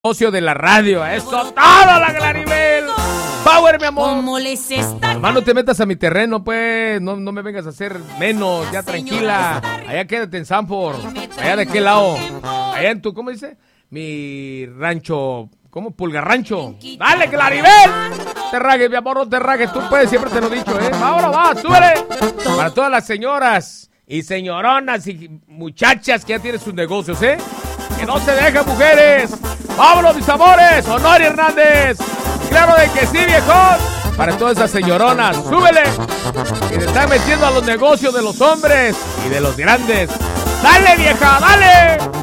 Socio de la radio, eso, todo la Claribel. Power, mi amor. ¿Cómo les está? Nomás no te metas a mi terreno, pues. No me vengas a hacer menos, ya tranquila. Allá quédate en Sanford. Allá de qué lado. Allá en tu, ¿cómo dice? Mi rancho, ¿cómo? Pulgarrancho. Dale, Claribel. Te ragues, mi amor, no te ragues. Tú puedes, siempre te lo he dicho, ¿eh? Ahora va, súbele. Para todas las señoras y señoronas y muchachas que ya tienen sus negocios, ¿eh? Que no se dejen, mujeres. ¡Vámonos, mis amores! ¡Honor Hernández! ¡Claro de que sí, viejón! Para todas esas señoronas, ¡súbele! Que se están metiendo a los negocios de los hombres y de los grandes. ¡Dale, vieja, dale!